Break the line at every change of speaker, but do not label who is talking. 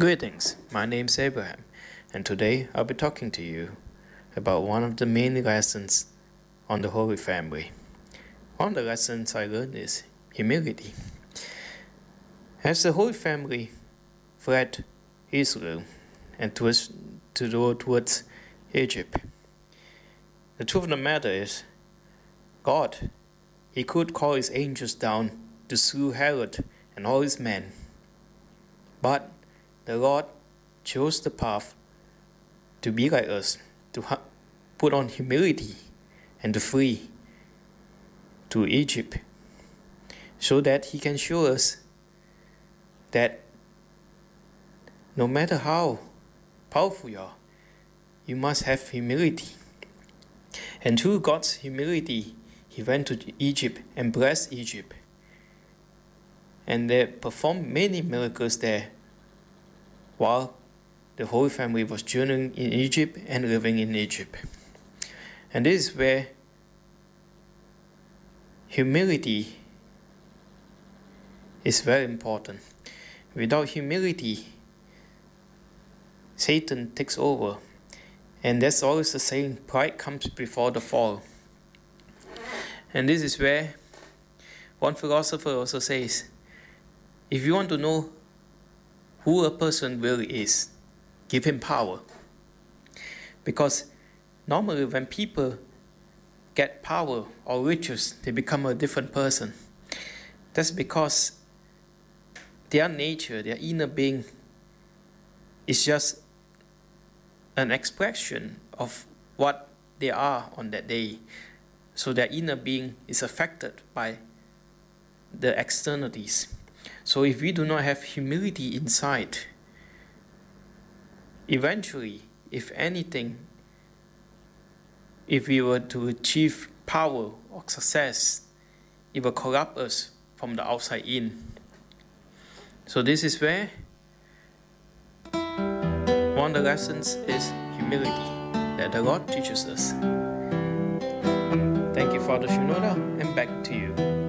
Greetings, my name is Abraham, and today I'll be talking to you about one of the main lessons on the Holy Family. One of the lessons I learned is humility. As the Holy Family fled Israel and towards Egypt, the truth of the matter is, God, He could call His angels down to slew Herod and all his men, but the Lord chose the path to be like us, to put on humility and to flee to Egypt, so that He can show us that no matter how powerful you are, you must have humility. And through God's humility, He went to Egypt and blessed Egypt. And they performed many miracles there while the Holy Family was journeying in Egypt and living in Egypt. And this is where humility is very important. Without humility, Satan takes over. And that's always the saying, pride comes before the fall. And this is where one philosopher also says, if you want to know who a person really is, give him power. Because normally when people get power or riches, they become a different person. That's because their nature, their inner being, is just an expression of what they are on that day. So their inner being is affected by the externalities. So if we do not have humility inside, eventually, if anything, if we were to achieve power or success, it will corrupt us from the outside in. So this is where one of the lessons is humility that the Lord teaches us. Thank you, Father Shinoda, and back to you.